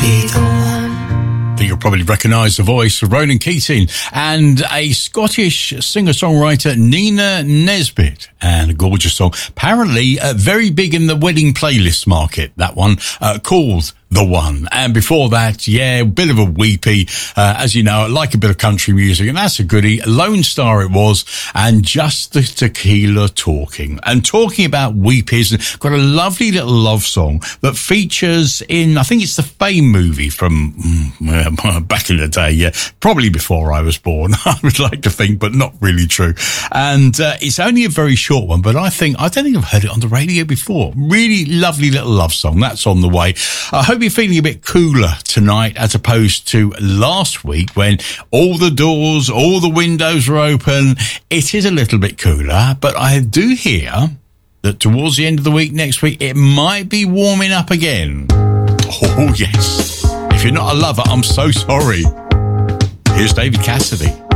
I think you'll probably recognise the voice of Ronan Keating and a Scottish singer-songwriter, Nina Nesbitt, and a gorgeous song. Apparently, very big in the wedding playlist market, that one, called The One. And before that, a bit of a weepy. As you know, I like a bit of country music, and that's a goodie. Lone Star it was, and Just the Tequila Talking. And talking about weepies, got a lovely little love song that features in, I think it's the Fame movie from back in the day, probably before I was born, I would like to think, but not really true. And it's only a very short one, but I don't think I've heard it on the radio before. Really lovely little love song. That's on the way. I hope you're feeling a bit cooler tonight as opposed to last week when all the doors, all the windows were open. It is a little bit cooler, but I do hear that towards the end of the week next week, it might be warming up again. Oh, yes. If you're not a lover, I'm so sorry. Here's David Cassidy.